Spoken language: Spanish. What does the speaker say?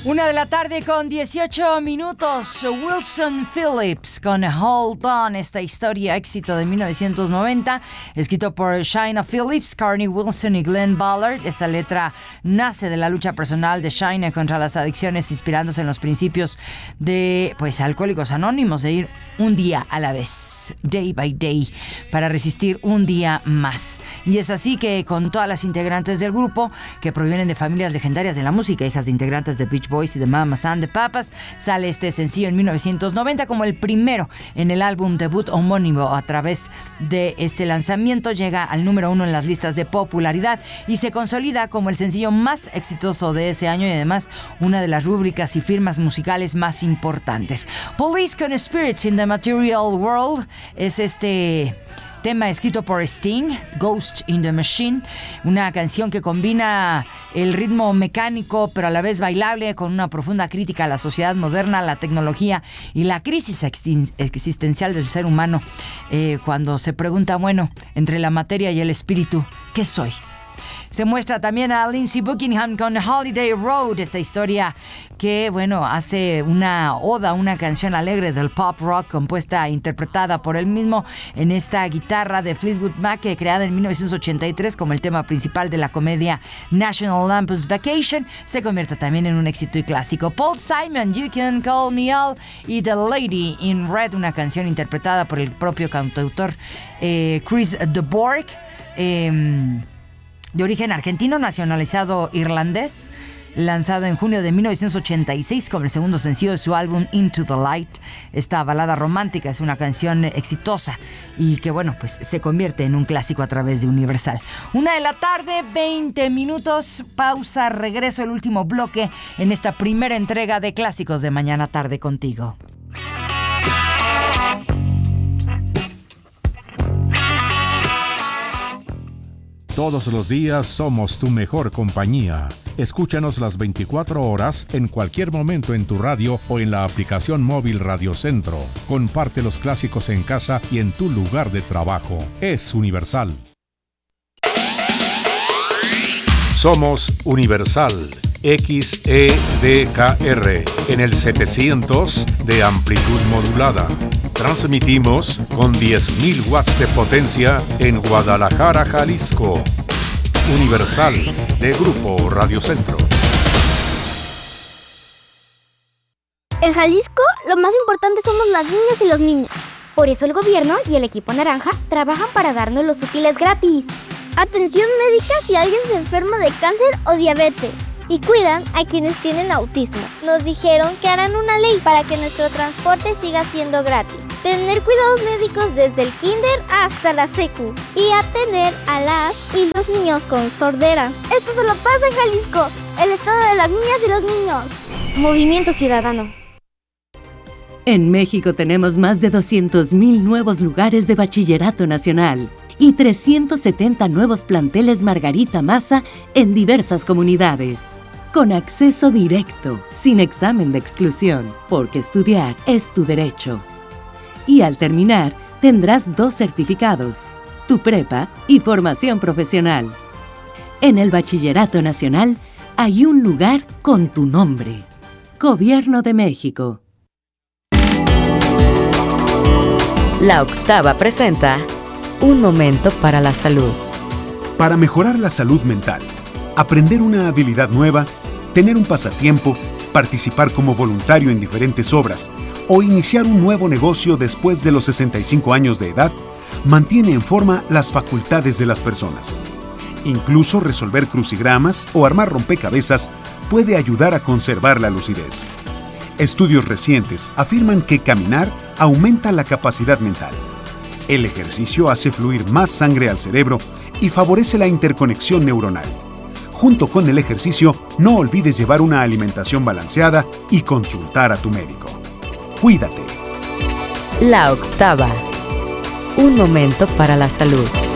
1:00 con 18 minutos. Wilson Phillips con Hold On, esta historia éxito de 1990, escrito por Chynna Phillips, Carney Wilson y Glenn Ballard. Esta letra nace de la lucha personal de Chynna contra las adicciones, inspirándose en los principios de Alcohólicos Anónimos, de ir un día a la vez, day by day, para resistir un día más. Y es así que con todas las integrantes del grupo, que provienen de familias legendarias de la música, hijas de integrantes de Beach Boys y de Mamas and the Papas, sale este sencillo en 1990 como el primero en el álbum debut homónimo. A través de este lanzamiento llega al número 1 en las listas de popularidad y se consolida como el sencillo más exitoso de ese año, y además una de las rúbricas y firmas musicales más importantes. Police con Spirits in the Material World es este tema escrito por Sting, Ghost in the Machine, una canción que combina el ritmo mecánico pero a la vez bailable con una profunda crítica a la sociedad moderna, la tecnología y la crisis existencial del ser humano, cuando se pregunta, entre la materia y el espíritu, ¿qué soy? Se muestra también a Lindsey Buckingham con Holiday Road, esta historia que, hace una oda, una canción alegre del pop rock compuesta e interpretada por él mismo en esta guitarra de Fleetwood Mac, creada en 1983 como el tema principal de la comedia National Lampoon's Vacation. Se convierte también en un éxito y clásico. Paul Simon, You Can Call Me Al, y The Lady in Red, una canción interpretada por el propio cantautor Chris de Burgh, de origen argentino, nacionalizado irlandés, lanzado en junio de 1986 como el segundo sencillo de su álbum Into the Light. Esta balada romántica es una canción exitosa y que, se convierte en un clásico a través de Universal. 1:00, 20 minutos, pausa, regreso, el último bloque en esta primera entrega de Clásicos de Mañana Tarde contigo. Todos los días somos tu mejor compañía. Escúchanos las 24 horas en cualquier momento en tu radio o en la aplicación móvil Radio Centro. Comparte los clásicos en casa y en tu lugar de trabajo. Es Universal. Somos Universal XEDKR en el 700 de amplitud modulada. Transmitimos con 10.000 watts de potencia en Guadalajara, Jalisco. Universal, de Grupo Radio Centro. En Jalisco, lo más importante somos las niñas y los niños. Por eso el gobierno y el equipo naranja trabajan para darnos los útiles gratis. Atención médica si alguien se enferma de cáncer o diabetes. Y cuidan a quienes tienen autismo. Nos dijeron que harán una ley para que nuestro transporte siga siendo gratis. Tener cuidados médicos desde el kinder hasta la secu. Y atender a las y los niños con sordera. Esto solo pasa en Jalisco, el estado de las niñas y los niños. Movimiento Ciudadano. En México tenemos más de 200,000 nuevos lugares de bachillerato nacional y 370 nuevos planteles Margarita Maza en diversas comunidades. Con acceso directo, sin examen de exclusión, porque estudiar es tu derecho. Y al terminar, tendrás 2 certificados, tu prepa y formación profesional. En el Bachillerato Nacional hay un lugar con tu nombre. Gobierno de México. La Octava presenta Un Momento para la Salud. Para mejorar la salud mental, aprender una habilidad nueva, tener un pasatiempo, participar como voluntario en diferentes obras o iniciar un nuevo negocio después de los 65 años de edad, mantiene en forma las facultades de las personas. Incluso resolver crucigramas o armar rompecabezas puede ayudar a conservar la lucidez. Estudios recientes afirman que caminar aumenta la capacidad mental. El ejercicio hace fluir más sangre al cerebro y favorece la interconexión neuronal. Junto con el ejercicio, no olvides llevar una alimentación balanceada y consultar a tu médico. Cuídate. La Octava. Un momento para la salud.